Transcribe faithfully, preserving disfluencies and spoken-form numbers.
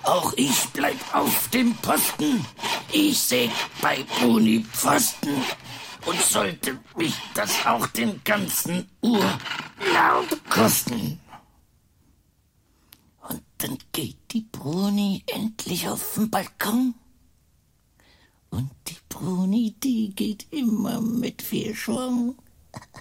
Auch ich bleib auf dem Posten. Ich säg bei Bruni Pfosten. Und sollte mich das auch den ganzen Urlaub kosten. Und dann geht die Bruni endlich auf den Balkon. Und die Bruni, die geht immer mit vier Schwung.